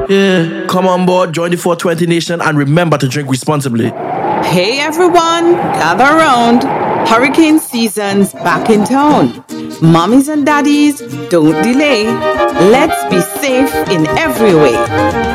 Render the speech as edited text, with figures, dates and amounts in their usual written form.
Yeah, come on board, join the 420 Nation, and remember to drink responsibly. Hey everyone, gather around. Hurricane season's back in town. Mommies and daddies, don't delay. Let's be safe in every way.